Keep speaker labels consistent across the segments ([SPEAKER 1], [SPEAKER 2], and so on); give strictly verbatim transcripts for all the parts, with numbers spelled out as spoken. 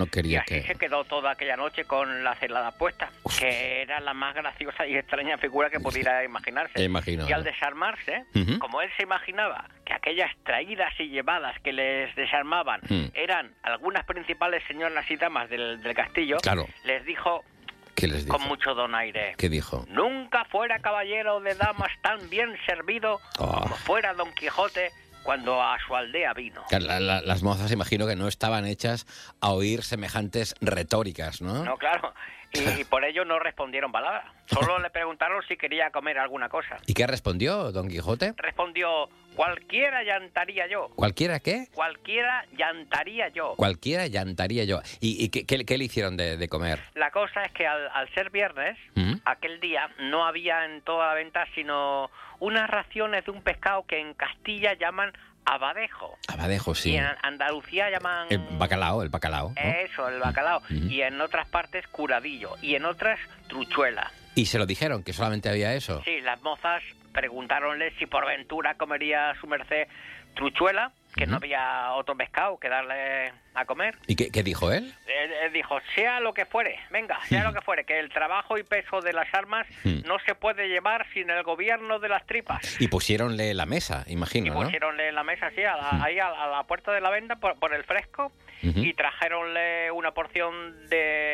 [SPEAKER 1] no quería
[SPEAKER 2] y así
[SPEAKER 1] que...
[SPEAKER 2] se quedó toda aquella noche con la celada puesta,
[SPEAKER 1] Hostia.
[SPEAKER 2] que era la más graciosa y extraña figura que pudiera imaginarse.
[SPEAKER 1] Imagino,
[SPEAKER 2] y al
[SPEAKER 1] ¿no?
[SPEAKER 2] desarmarse,
[SPEAKER 1] Uh-huh.
[SPEAKER 2] como él se imaginaba que aquellas traídas y llevadas que les desarmaban
[SPEAKER 1] Mm.
[SPEAKER 2] eran algunas principales señoras y damas del, del castillo,
[SPEAKER 1] Claro.
[SPEAKER 2] les dijo
[SPEAKER 1] ¿Qué les dijo?
[SPEAKER 2] con mucho donaire:
[SPEAKER 1] ¿Qué dijo?
[SPEAKER 2] nunca fuera caballero de damas tan bien servido
[SPEAKER 1] Oh.
[SPEAKER 2] como fuera Don Quijote cuando a su aldea vino.
[SPEAKER 1] La- la- las mozas, imagino que no estaban hechas a oír semejantes retóricas, ¿no?
[SPEAKER 2] No, claro. Y, y por ello no respondieron palabra. Solo le preguntaron si quería comer alguna cosa.
[SPEAKER 1] ¿Y qué respondió Don Quijote?
[SPEAKER 2] Respondió: cualquiera llantaría yo.
[SPEAKER 1] ¿Cualquiera qué?
[SPEAKER 2] Cualquiera llantaría yo.
[SPEAKER 1] Cualquiera llantaría yo. ¿Y, y qué, qué- qué le hicieron de, de comer?
[SPEAKER 2] La cosa es que al, al ser viernes,
[SPEAKER 1] ¿Mm?
[SPEAKER 2] aquel día no había en toda la venta sino unas raciones de un pescado que en Castilla llaman abadejo.
[SPEAKER 1] Abadejo, sí.
[SPEAKER 2] Y en Andalucía llaman...
[SPEAKER 1] El bacalao, el bacalao, ¿no?
[SPEAKER 2] Eso, el bacalao.
[SPEAKER 1] Ujú.
[SPEAKER 2] Y en otras partes curadillo. Y en otras truchuela.
[SPEAKER 1] Y se lo dijeron, que solamente había eso.
[SPEAKER 2] Sí, las mozas preguntáronle si por ventura comería su merced truchuela, que no
[SPEAKER 1] Ujú.
[SPEAKER 2] había otro pescado que darle a comer.
[SPEAKER 1] ¿Y qué, qué dijo él?
[SPEAKER 2] Él, él dijo: sea lo que fuere, venga, sea lo que fuere, que el trabajo y peso de las armas
[SPEAKER 1] Mm.
[SPEAKER 2] no se puede llevar sin el gobierno de las tripas.
[SPEAKER 1] Y pusiéronle la mesa,
[SPEAKER 2] Y
[SPEAKER 1] imagino, ¿no?
[SPEAKER 2] pusieronle en la mesa así, a la-
[SPEAKER 1] Mm.
[SPEAKER 2] ahí a, a la puerta de la venda por, por el fresco,
[SPEAKER 1] Ujú.
[SPEAKER 2] y trajeronle una porción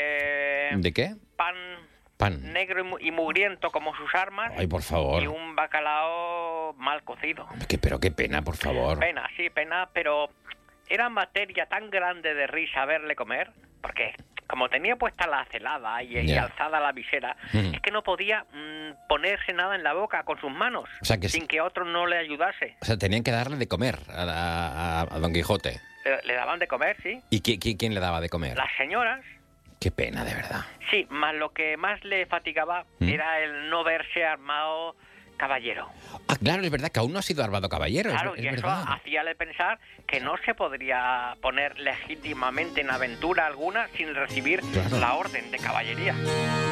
[SPEAKER 2] de
[SPEAKER 1] ¿De qué?
[SPEAKER 2] pan
[SPEAKER 1] Pan.
[SPEAKER 2] negro y, mu- y mugriento como sus armas,
[SPEAKER 1] Ay, por favor.
[SPEAKER 2] y un bacalao mal cocido.
[SPEAKER 1] Qué- pero qué pena, por favor.
[SPEAKER 2] Pena, sí, pena, pero era materia tan grande de risa verle comer, porque como tenía puesta la celada y, y
[SPEAKER 1] Ya.
[SPEAKER 2] alzada la visera,
[SPEAKER 1] Mm.
[SPEAKER 2] es que no podía mm, ponerse nada en la boca con sus manos,
[SPEAKER 1] O sea que
[SPEAKER 2] sin
[SPEAKER 1] sí.
[SPEAKER 2] que otro no le ayudase.
[SPEAKER 1] O sea, tenían que darle de comer a, a- a Don Quijote.
[SPEAKER 2] Le, le daban de comer, sí.
[SPEAKER 1] ¿Y qui- qui- quién le daba de comer?
[SPEAKER 2] Las señoras,
[SPEAKER 1] Qué pena, de verdad.
[SPEAKER 2] sí, más lo que más le fatigaba
[SPEAKER 1] ¿Mm?
[SPEAKER 2] era el no verse armado caballero.
[SPEAKER 1] Ah, claro, es verdad que aún no ha sido armado caballero.
[SPEAKER 2] Claro,
[SPEAKER 1] es,
[SPEAKER 2] y
[SPEAKER 1] es
[SPEAKER 2] eso
[SPEAKER 1] verdad.
[SPEAKER 2] hacíale pensar que no se podría poner legítimamente en aventura alguna sin recibir
[SPEAKER 1] Claro.
[SPEAKER 2] la orden de caballería.